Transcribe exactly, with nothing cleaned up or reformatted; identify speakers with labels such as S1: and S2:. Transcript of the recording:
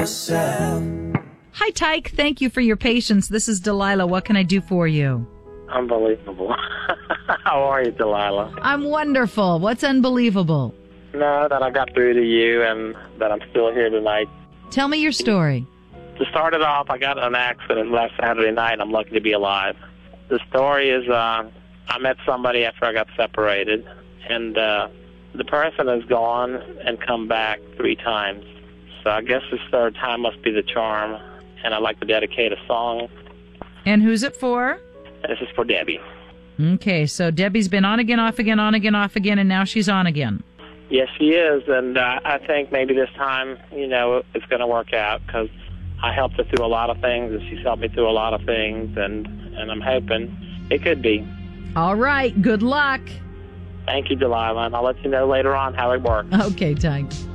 S1: yourself.
S2: Hi, Tyke. Thank you for your patience. This is Delilah. What can I do for you?
S3: Unbelievable. How are you, Delilah?
S2: I'm wonderful. What's unbelievable?
S3: No, that I got through to you and that I'm still here tonight.
S2: Tell me your story.
S3: To start it off, I got in an accident last Saturday night. I'm lucky to be alive. The story is uh, I met somebody after I got separated, and uh, the person has gone and come back three times. So I guess this third time must be the charm, and I'd like to dedicate a song.
S2: And who's it for?
S3: This is for Debbie.
S2: Okay, so Debbie's been on again, off again, on again, off again, and now she's on again.
S3: Yes, she is, and uh, I think maybe this time, you know, it's going to work out because I helped her through a lot of things, and she's helped me through a lot of things, and, and I'm hoping it could be.
S2: All right, good luck.
S3: Thank you, Delilah, and I'll let you know later on how it works.
S2: Okay, Tyke.